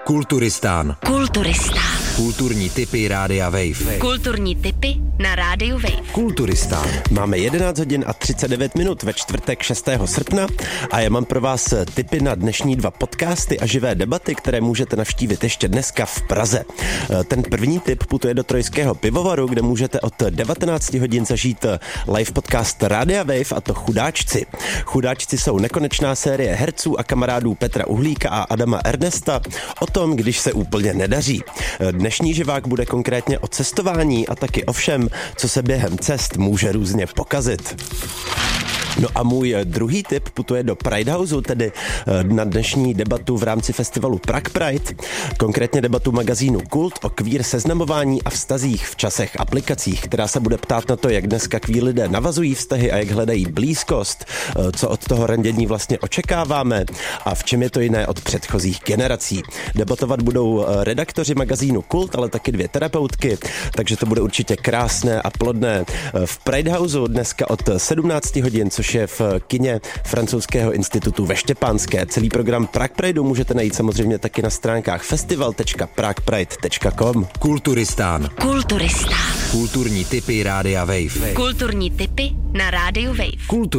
Kulturistán. Kulturní tipy Rádia Wave. Kulturní tipy na Rádiu Wave. Kulturistán. Máme 11 hodin a 39 minut ve čtvrtek 6. srpna a já mám pro vás tipy na dnešní 2 podcasty a živé debaty, které můžete navštívit ještě dneska v Praze. Ten první tip putuje do Trojského pivovaru, kde můžete od 19 hodin zažít live podcast Rádia Wave, a to Chudáčci. Chudáčci jsou nekonečná série herců a kamarádů Petra Uhlíka a Adama Ernesta o tom, když se úplně nedaří. Dnešní živák bude konkrétně o cestování a taky o všem, co se během cest může různě pokazit. No a můj druhý tip putuje do Pride Houseu, tedy na dnešní debatu v rámci festivalu Prague Pride, konkrétně debatu magazínu Kult o queer seznamování a vztazích v časech aplikacích, která se bude ptát na to, jak dneska queer lidé navazují vztahy a jak hledají blízkost, co od toho randění vlastně očekáváme a v čem je to jiné od předchozích generací. Debatovat budou redaktoři magazínu Kult, ale taky 2 terapeutky, takže to bude určitě krásné a plodné. V Pride Houseu dneska od 17 hodin, což je v kině Francouzského institutu ve Štěpánské. Celý program Prague Prideu můžete najít samozřejmě taky na stránkách festival.praguepride.com. Kulturistán. Kulturní tipy Rádia Wave. Kulturní tipy na Rádiu Wave.